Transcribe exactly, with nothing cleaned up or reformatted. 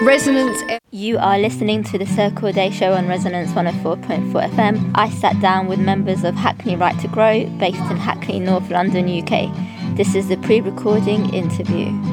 Resonance. You are listening to the Circle Day Show on Resonance one oh four point four F M. I sat down with members of Hackney Right to Grow, based in Hackney, North London, U K. This is the pre-recording interview.